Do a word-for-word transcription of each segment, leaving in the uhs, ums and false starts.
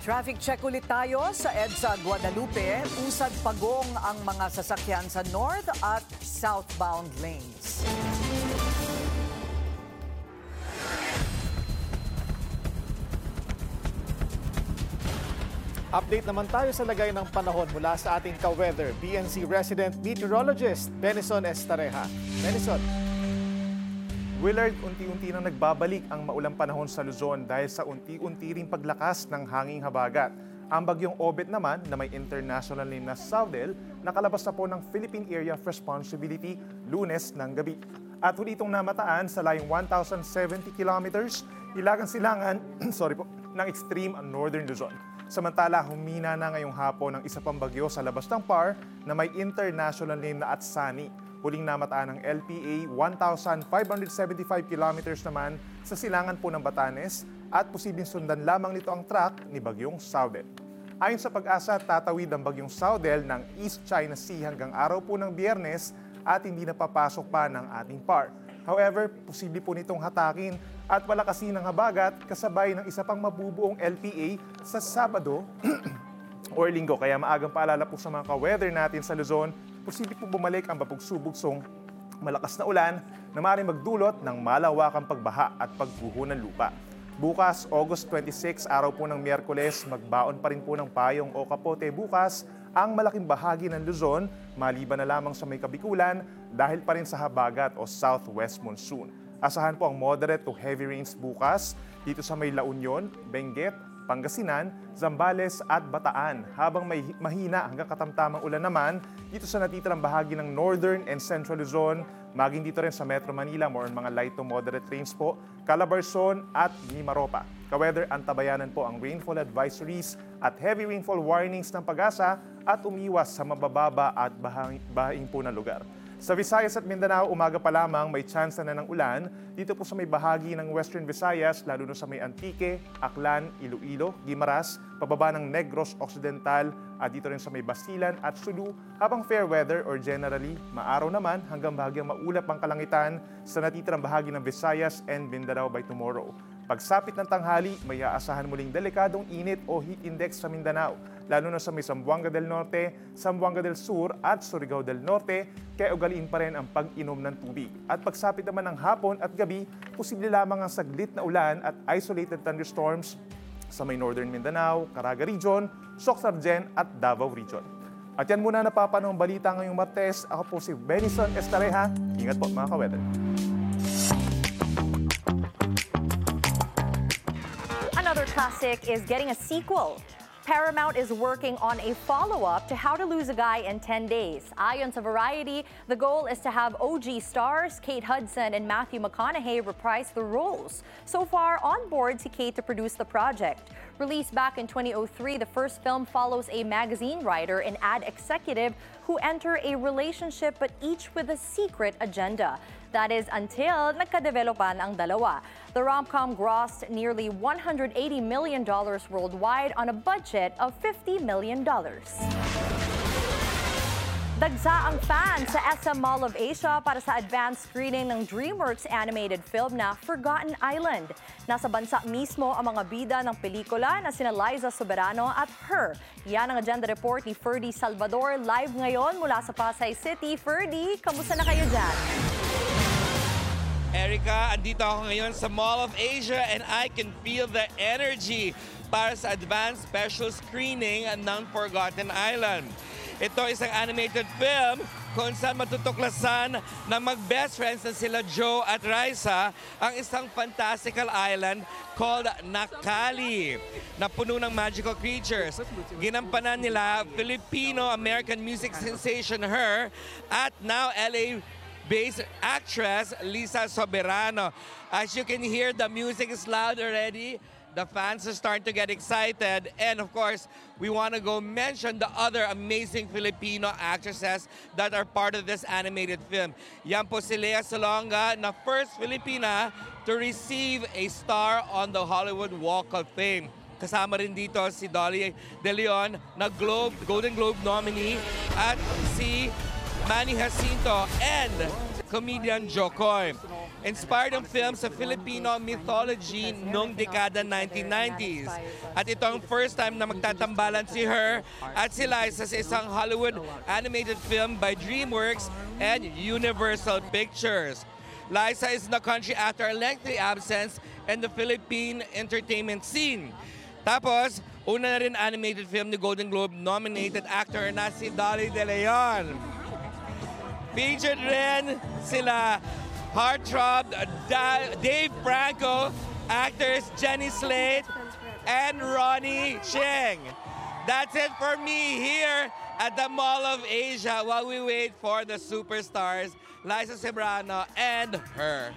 Traffic check ulit tayo sa EDSA Guadalupe. Usad pagong ang mga sasakyan sa north at southbound lanes. Update naman tayo sa lagay ng panahon mula sa ating ka-weather, B N C resident meteorologist Benison Estareja. Benison. Willard, unti-unti nang nagbabalik ang maulang panahon sa Luzon dahil sa unti-unti ring paglakas ng hanging habagat. Ang bagyong Obet naman na may international name na Saudel, nakalabas na po ng Philippine Area of Responsibility Lunes ng gabi. At huli itong namataan sa layong one thousand seventy kilometers, ilagang silangan sorry po, ng extreme northern Luzon. Samantala, humina na ngayong hapon ng isa pang bagyo sa labas ng P A R na may international name na Atsani. Huling namataan ng L P A one thousand five hundred seventy-five kilometers naman sa silangan po ng Batanes at posibleng sundan lamang nito ang track ni Bagyong Saudel. Ayon sa Pag-asa, tatawid ang Bagyong Saudel ng East China Sea hanggang araw po ng Biyernes at hindi napapasok pa ng ating P A R. However, posible po nitong hatakin at palakasin ng habagat kasabay ng isa pang mabubuong L P A sa Sabado or Linggo. Kaya maagang paalala po sa mga ka-weather natin sa Luzon, posible po bumalik ang babugso-bugsong malakas na ulan na maaaring magdulot ng malawakang pagbaha at pagguho ng lupa. Bukas, August twenty-six, araw po ng Miyerkules, magbaon pa rin po ng payong o kapote bukas ang malaking bahagi ng Luzon, maliban na lamang sa may Kabikulan dahil pa rin sa habagat o southwest monsoon. Asahan po ang moderate to heavy rains bukas dito sa may La Union, Benguet, Pangasinan, Zambales at Bataan, habang may mahina hanggang katamtamang ulan naman dito sa natitirang bahagi ng Northern and Central Luzon, maging dito rin sa Metro Manila, more on mga light to moderate rains po, Calabarzon at Mimaropa. Ka-weather, antabayanan po ang rainfall advisories at heavy rainfall warnings ng Pag-asa at umiwas sa mabababa at bahaing po na lugar. Sa Visayas at Mindanao, umaga pa lamang may tsansa na ng ulan dito po sa may bahagi ng Western Visayas, lalo na sa may Antique, Aklan, Iloilo, Guimaras, pababa ng Negros Occidental at dito rin sa may Basilan at Sulu, habang fair weather or generally maaraw naman hanggang bahagyang maulap ang kalangitan sa natitirang bahagi ng Visayas and Mindanao by tomorrow. Pagsapit ng tanghali, may aasahan muling delikadong init o heat index sa Mindanao, lalo na sa may Zamboanga del Norte, Zamboanga del Sur at Surigao del Norte, kaya ugaliin pa rin ang pag-inom ng tubig. At pagsapit naman ng hapon at gabi, posible lamang ang saglit na ulan at isolated thunderstorms sa may Northern Mindanao, Caraga Region, Soc-Sargen at Davao Region. At yan muna napapanong balita ngayong Martes. Ako po si Benison Estareja. Ingat po mga ka-weather. Another classic is getting a sequel. Paramount is working on a follow-up to How to Lose a Guy in ten days. Ayon sa Variety, the goal is to have O G stars Kate Hudson and Matthew McConaughey reprise the roles. So far, on board si Kate to produce the project. Released back in twenty oh three, the first film follows a magazine writer and ad executive who enter a relationship but each with a secret agenda. That is until nagkadevelopan ang dalawa. The rom-com grossed nearly one hundred eighty million dollars worldwide on a budget of fifty million dollars. Dagsa ang fans sa S M Mall of Asia para sa advanced screening ng DreamWorks animated film na Forgotten Island. Nasa bansa mismo ang mga bida ng pelikula na sina Liza Soberano at Her. Yan ang agenda report ni Ferdy Salvador live ngayon mula sa Pasay City. Ferdy, kamusta na kayo dyan? Erica, andito ako ngayon sa Mall of Asia and I can feel the energy para sa advanced special screening ng Forgotten Island. Ito isang animated film kung saan matutuklasan na mag-best friends na sila Joe at Raisa ang isang fantastical island called Nakali na puno ng magical creatures. Ginampanan nila Filipino-American music sensation Her at now L A based actress Liza Soberano. As you can hear, the music is loud already. The fans are starting to get excited. And of course, we want to go mention the other amazing Filipino actresses that are part of this animated film. Yan po si Lea Salonga, na first Filipina to receive a star on the Hollywood Walk of Fame. Kasama rin dito si Dolly De Leon, na Globe, Golden Globe nominee, at si Manny Jacinto and comedian Jokoy. Inspired ang film sa Filipino mythology noong dekada nineteen nineties. At ito ang first time na magtatambalan si Her at si Liza sa isang Hollywood animated film by DreamWorks and Universal Pictures. Liza is in the country after a lengthy absence in the Philippine entertainment scene. Tapos, una na rin animated film ni Golden Globe nominated actor na si Dolly De Leon. Featured rin sila heartthrob Da- Dave Franco, actors Jenny Slate, and Ronnie Cheng. That's it for me here at the Mall of Asia while we wait for the superstars Liza Cebrano and Her.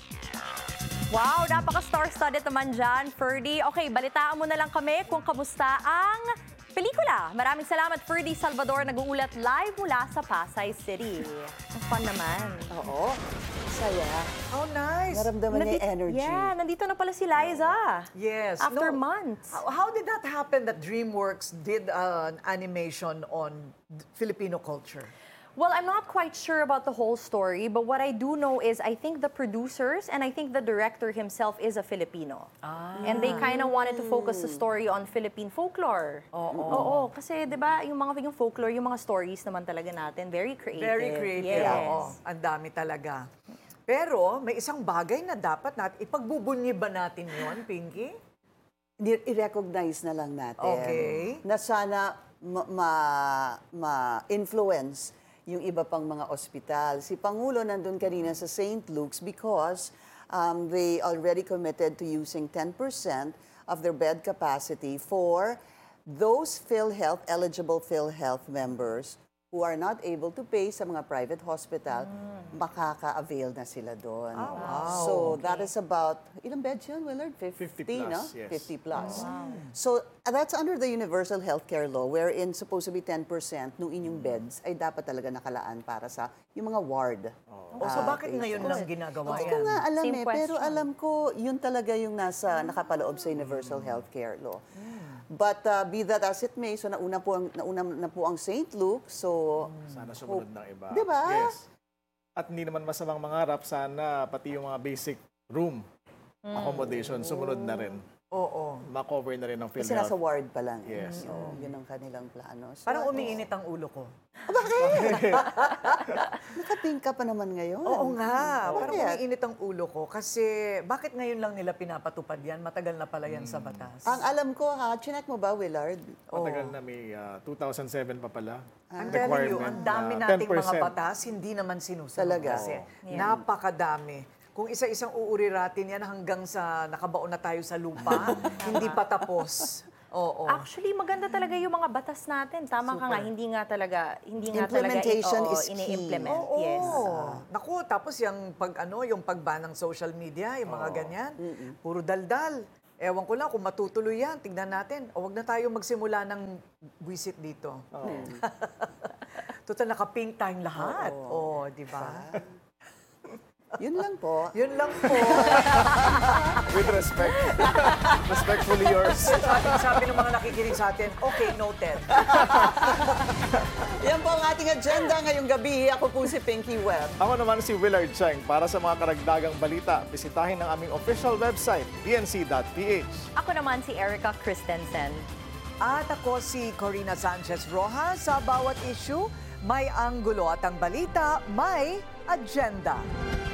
Wow, napaka-star-studded naman dyan, Ferdy. Okay, balitaan mo na lang kami kung kamusta ang pelikula. Maraming salamat, Ferdy Salvador, nag-uulat live mula sa Pasay City. Ang fun naman. Oo. Saya. How nice. Naramdaman niya yung energy. Yeah, nandito na pala si Liza. Yes. After no. months. How, how did that happen that DreamWorks did uh, an animation on Filipino culture? Well, I'm not quite sure about the whole story, but what I do know is I think the producers and I think the director himself is a Filipino. Ah. And they kind of wanted to focus the story on Philippine folklore. Oo. Oo, kasi 'di ba, yung mga yung folklore, yung mga stories naman talaga natin, very creative. Very creative. Yes. Oo. Ang dami talaga. Pero may isang bagay na dapat natin, ipagbubunyi ba natin yon, Pinky? I- I-recognize na lang natin. Okay. Na sana ma- ma- ma-influence yung iba pang mga ospital. Si Pangulo nandun kanina sa Saint Luke's because um, they already committed to using ten percent of their bed capacity for those PhilHealth, eligible PhilHealth members who are not able to pay sa mga private hospital, makaka-avail na sila doon. So that is about, ilang beds yun, Willard? fifty, fifty plus, no? yes. fifty plus. So uh, that's under the Universal Healthcare Law wherein supposed to be ten percent ng inyong beds ay dapat talaga nakalaan para sa yung mga ward. O so bakit ngayon lang ginagawa Hindi yan? ko nga alam Same eh, pero question. alam ko yun talaga yung nasa nakapaloob sa Universal Healthcare Law. But uh, be that as it may, so nauna po ang, nauna na po ang Saint Luke, so Sana sumunod ng iba. Di ba? Yes. At hindi naman masamang mangarap, sana pati yung mga basic room accommodation sumunod na rin. Oo. Ma-cover na rin ng kasi nasa PhilHealth. ward pa lang. Yes. So, yun ang kanilang plano. So, Parang umiinit ang ulo ko. nakapink ka pa naman ngayon. Oo nga. Parang Bakit? umiinit ang ulo ko. Kasi bakit ngayon lang nila pinapatupad yan? Matagal na pala yan sa batas. Ang alam ko ha, chinek mo ba, Willard? Matagal na may uh, two thousand seven pa pala. I'm telling you, ang dami na nating mga ten percent. batas, hindi naman sinusunod. Talaga? Kasi Oo. napakadami. Kung isa-isang uuriratin yan hanggang sa nakabaon na tayo sa lupa, hindi pa tapos. Oo. Actually, maganda talaga yung mga batas natin. Tama ka nga, hindi nga talaga, hindi nga talaga Implementation oo, is key. ini-implement. Oo. Yes. Naku, tapos yung pag ano, yung pagban ng social media, yung mga ganyan, puro daldal. Ewan ko lang kung matutuloy yan. Tignan natin. O wag na tayo magsimula ng visit dito. Total, naka-pink time lahat. Oo, di ba? Yun lang po. Yun lang po. With respect. Respectfully yours. sabi, sabi ng mga nakikinig sa atin, okay, noted. Yan po ang ating agenda ngayong gabi. Ako po si Pinky Webb. Ako naman si Willard Cheng. Para sa mga karagdagang balita, bisitahin ang aming official website, b n c dot p h. Ako naman si Erica Christensen. At ako si Corina Sanchez Rojas. Sa bawat issue, may anggulo at ang balita, may agenda.